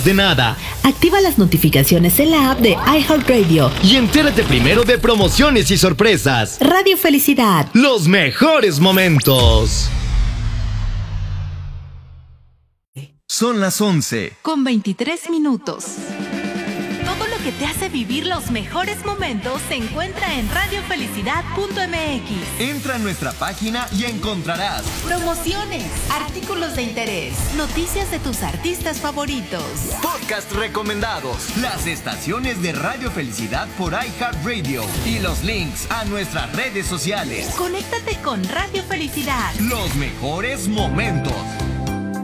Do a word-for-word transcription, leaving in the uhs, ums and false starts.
De nada. Activa las notificaciones en la app de iHeartRadio y entérate primero de promociones y sorpresas. Radio Felicidad. Los mejores momentos. Son las once. Con veintitrés minutos. Todo lo que te hace vivir los mejores momentos se encuentra en radio felicidad punto m x. Entra a nuestra página y encontrarás promociones, artículos de interés, noticias de tus artistas favoritos, podcast recomendados, las estaciones de Radio Felicidad por iHeartRadio y los links a nuestras redes sociales. Conéctate con Radio Felicidad. Los mejores momentos.